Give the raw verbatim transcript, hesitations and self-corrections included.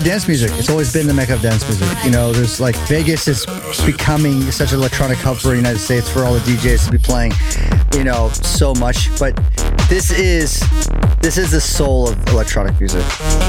Dance music. It's always been the mecca of dance music. You know, there's like Vegas is becoming such an electronic hub for the United States for all the D Js to be playing, you know, so much. But this is this is the soul of electronic music.